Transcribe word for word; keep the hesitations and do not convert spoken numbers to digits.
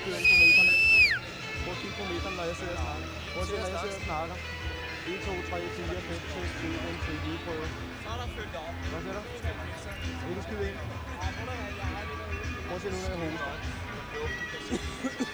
køre ind på meterne. Prøv at kigge på meterne, når jeg sidder og snakker. Prøv at se, når jeg sidder og snakker. en, to, tre, fire, fem, seks, syv, en til lydprøve. Så er der fyldt op. Hvad siger du? Ikke skyde ind. Prøv at se nu, når jeg hoster.